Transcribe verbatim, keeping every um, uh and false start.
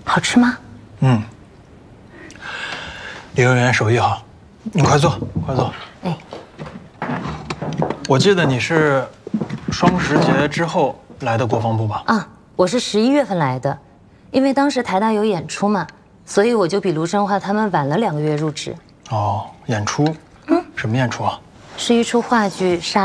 好吃吗？ 嗯。李幼员手艺好，你快坐，快坐。 哎， 我记得你是双十节之后来的国防部吧？ 啊，我是十一月份来的，因为当时台大有演出嘛，所以我就比卢生化他们晚了两个月入职。 哦，演出？嗯，什么演出啊？ 是一出话剧《杀》。